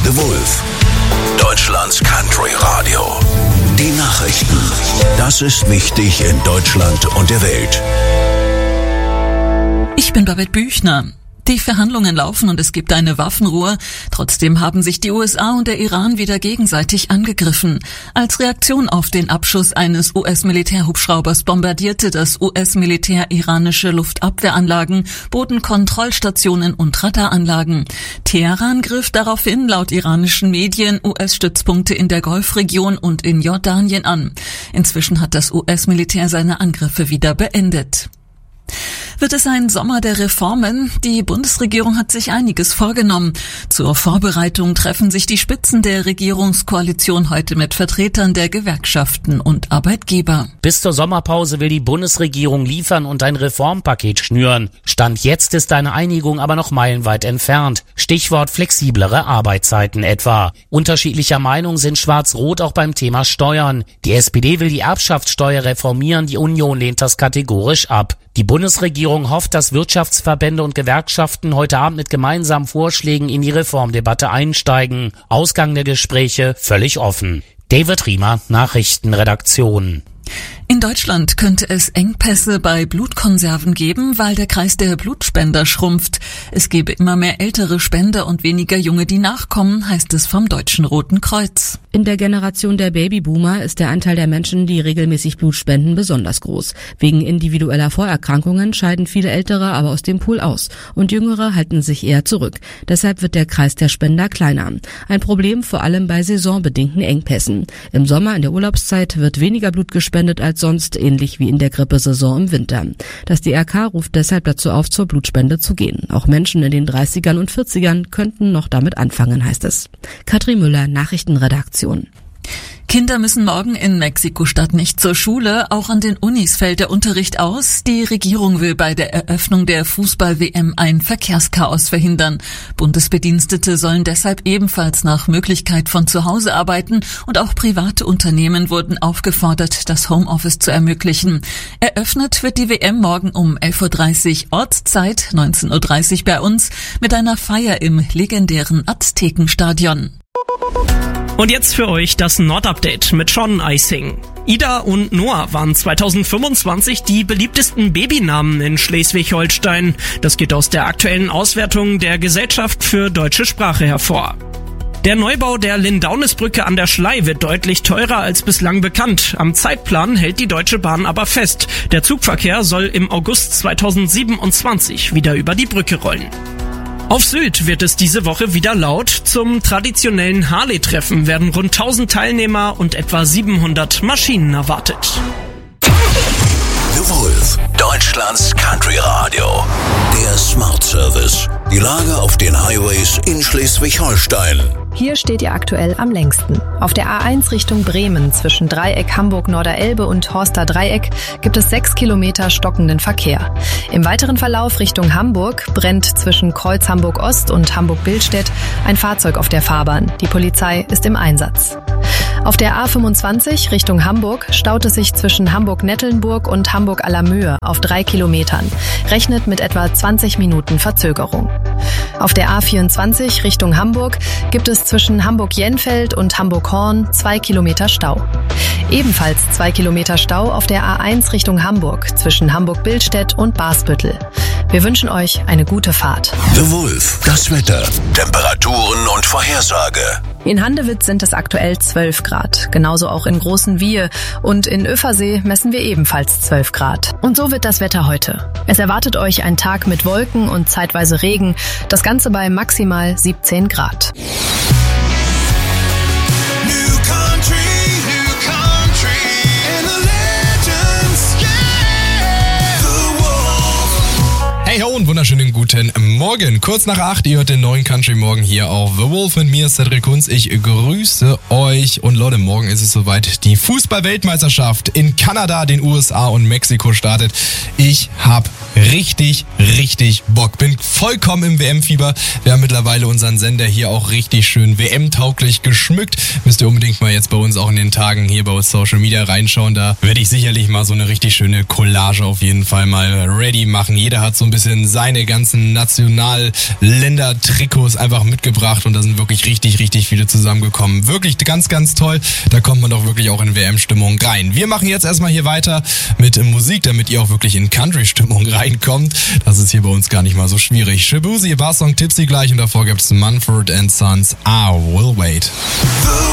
The Wolf, Deutschlands Country Radio. Die Nachrichten. Das ist wichtig in Deutschland und der Welt. Ich bin Babette Büchner. Die Verhandlungen laufen und es gibt eine Waffenruhe. Trotzdem haben sich die USA und der Iran wieder gegenseitig angegriffen. Als Reaktion auf den Abschuss eines US-Militärhubschraubers bombardierte das US-Militär iranische Luftabwehranlagen, Bodenkontrollstationen und Radaranlagen. Teheran griff daraufhin laut iranischen Medien US-Stützpunkte in der Golfregion und in Jordanien an. Inzwischen hat das US-Militär seine Angriffe wieder beendet. Wird es ein Sommer der Reformen? Die Bundesregierung hat sich einiges vorgenommen. Zur Vorbereitung treffen sich die Spitzen der Regierungskoalition heute mit Vertretern der Gewerkschaften und Arbeitgeber. Bis zur Sommerpause will die Bundesregierung liefern und ein Reformpaket schnüren. Stand jetzt ist eine Einigung aber noch meilenweit entfernt. Stichwort flexiblere Arbeitszeiten etwa. Unterschiedlicher Meinung sind Schwarz-Rot auch beim Thema Steuern. Die SPD will die Erbschaftssteuer reformieren, die Union lehnt das kategorisch ab. Die Bundesregierung hofft, dass Wirtschaftsverbände und Gewerkschaften heute Abend mit gemeinsamen Vorschlägen in die Reformdebatte einsteigen. Ausgang der Gespräche völlig offen. David Riemer, Nachrichtenredaktion. In Deutschland könnte es Engpässe bei Blutkonserven geben, weil der Kreis der Blutspender schrumpft. Es gebe immer mehr ältere Spender und weniger Junge, die nachkommen, heißt es vom Deutschen Roten Kreuz. In der Generation der Babyboomer ist der Anteil der Menschen, die regelmäßig Blut spenden, besonders groß. Wegen individueller Vorerkrankungen scheiden viele Ältere aber aus dem Pool aus und Jüngere halten sich eher zurück. Deshalb wird der Kreis der Spender kleiner. Ein Problem vor allem bei saisonbedingten Engpässen. Im Sommer in der Urlaubszeit wird weniger Blut gespendet als sonst, ähnlich wie in der Grippesaison im Winter. Das DRK ruft deshalb dazu auf, zur Blutspende zu gehen. Auch Menschen in den 30ern und 40ern könnten noch damit anfangen, heißt es. Katrin Müller, Nachrichtenredaktion. Kinder müssen morgen in Mexiko-Stadt nicht zur Schule. Auch an den Unis fällt der Unterricht aus. Die Regierung will bei der Eröffnung der Fußball-WM ein Verkehrschaos verhindern. Bundesbedienstete sollen deshalb ebenfalls nach Möglichkeit von zu Hause arbeiten und auch private Unternehmen wurden aufgefordert, das Homeoffice zu ermöglichen. Eröffnet wird die WM morgen um 11.30 Uhr, Ortszeit 19.30 Uhr bei uns, mit einer Feier im legendären Aztekenstadion. Und jetzt für euch das Nordupdate mit Sean Eising. Ida und Noah waren 2025 die beliebtesten Babynamen in Schleswig-Holstein. Das geht aus der aktuellen Auswertung der Gesellschaft für deutsche Sprache hervor. Der Neubau der Lindaunisbrücke an der Schlei wird deutlich teurer als bislang bekannt. Am Zeitplan hält die Deutsche Bahn aber fest. Der Zugverkehr soll im August 2027 wieder über die Brücke rollen. Auf Sylt wird es diese Woche wieder laut. Zum traditionellen Harley-Treffen werden rund 1000 Teilnehmer und etwa 700 Maschinen erwartet. The Wolf, Deutschlands Country Radio. Der Smart Service. Die Lage auf den Highways in Schleswig-Holstein. Hier steht ihr aktuell am längsten. Auf der A1 Richtung Bremen zwischen Dreieck Hamburg-Norderelbe und Horster Dreieck gibt es 6 Kilometer stockenden Verkehr. Im weiteren Verlauf Richtung Hamburg brennt zwischen Kreuz Hamburg-Ost und Hamburg-Billstedt ein Fahrzeug auf der Fahrbahn. Die Polizei ist im Einsatz. Auf der A25 Richtung Hamburg staut es sich zwischen Hamburg-Nettelnburg und Hamburg-Allermöhe auf 3 Kilometern. Rechnet mit etwa 20 Minuten Verzögerung. Auf der A24 Richtung Hamburg gibt es zwischen Hamburg-Jenfeld und Hamburg-Horn 2 Kilometer Stau. Ebenfalls 2 Kilometer Stau auf der A1 Richtung Hamburg zwischen Hamburg-Billstedt und Basbüttel. Wir wünschen euch eine gute Fahrt. The Wolf, das Wetter, Temperaturen und Vorhersage. In Handewitt sind es aktuell 12 Grad, genauso auch in Großenwiehe und in Öffersee messen wir ebenfalls 12 Grad. Und so wird das Wetter heute. Es erwartet euch ein Tag mit Wolken und zeitweise Regen, das Ganze bei maximal 17 Grad. Hey ho und wunderschönen guten Morgen. Kurz nach 8, ihr hört den neuen Country Morgen hier auf The Wolf. Mit mir ist Cedric Kunz. Ich grüße euch. Und Leute, morgen ist es soweit. Die Fußball-Weltmeisterschaft in Kanada, den USA und Mexiko startet. Ich hab richtig Bock. Bin vollkommen im WM-Fieber. Wir haben mittlerweile unseren Sender hier auch richtig schön WM-tauglich geschmückt. Müsst ihr unbedingt mal jetzt bei uns auch in den Tagen hier bei uns Social Media reinschauen. Da werde ich sicherlich mal so eine richtig schöne Collage auf jeden Fall mal ready machen. Jeder hat so ein bisschen seine ganzen Nationalländer-Trikots einfach mitgebracht und da sind wirklich richtig, richtig viele zusammengekommen. Wirklich ganz, ganz toll. Da kommt man doch wirklich auch in WM-Stimmung rein. Wir machen jetzt erstmal hier weiter mit Musik, damit ihr auch wirklich in Country-Stimmung reinkommt. Das ist hier bei uns gar nicht mal so schwierig. Shabuzi, Barsong Tipsy gleich und davor gibt's Mumford & Sons, I Will Wait.